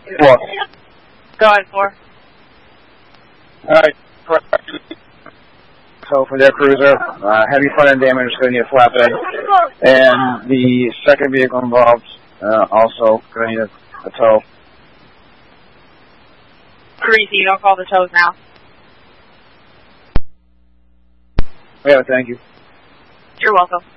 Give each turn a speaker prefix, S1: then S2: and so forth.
S1: 4.
S2: Go ahead, 4.
S1: Alright. So for their cruiser, heavy front-end damage is going to need a flat bay. And the second vehicle involved also going to need a tow.
S2: Greasy, you don't call the tows now.
S1: Yeah, thank you.
S2: You're welcome.